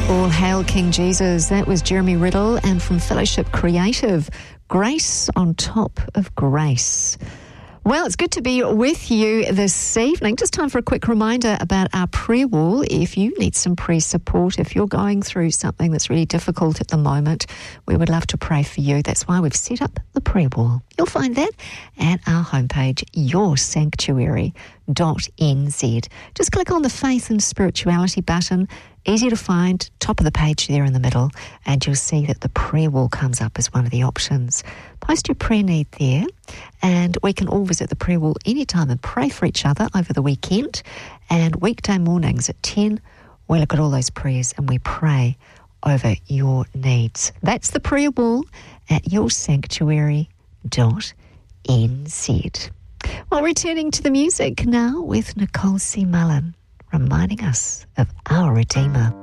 All hail King Jesus. That was Jeremy Riddle, and from Fellowship Creative, Grace on Top of Grace. Well, it's good to be with you this evening. Just time for a quick reminder about our prayer wall. If you need some prayer support, if you're going through something that's really difficult at the moment, we would love to pray for you. That's why we've set up the prayer wall. You'll find that at our homepage, yoursanctuary.nz. Just click on the Faith and Spirituality button. Easy to find, top of the page there in the middle, and you'll see that the prayer wall comes up as one of the options. Post your prayer need there, and we can all visit the prayer wall anytime and pray for each other over the weekend. And weekday mornings at 10, we look at all those prayers and we pray over your needs. That's the prayer wall at yoursanctuary.nz. Well, returning to the music now with Nicole C. Mullen, reminding us of our Redeemer.